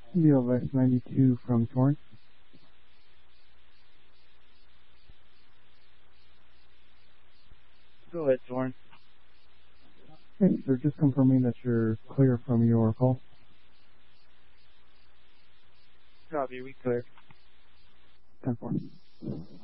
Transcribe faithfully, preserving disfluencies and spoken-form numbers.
V L S ninety-two from Torrance. Go ahead, Torrance. Hey, sir, just confirming that you're clear from your call. Copy, we clear. ten four.